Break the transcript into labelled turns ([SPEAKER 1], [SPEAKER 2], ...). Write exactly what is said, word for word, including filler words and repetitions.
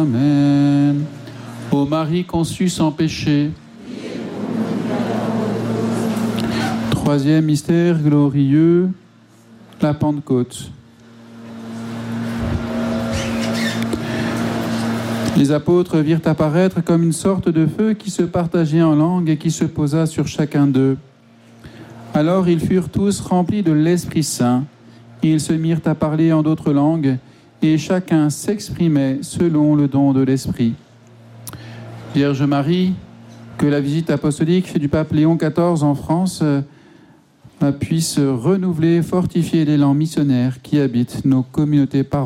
[SPEAKER 1] Amen. Ô Marie conçue sans péché. Troisième mystère glorieux, la Pentecôte. Les apôtres virent apparaître comme une sorte de feu qui se partageait en langue et qui se posa sur chacun d'eux. Alors ils furent tous remplis de l'Esprit Saint. Ils se mirent à parler en d'autres langues et chacun s'exprimait selon le don de l'Esprit. Vierge Marie, que la visite apostolique du pape Léon quatorze en France puisse renouveler, fortifier l'élan missionnaire qui habite nos communautés paroissiales.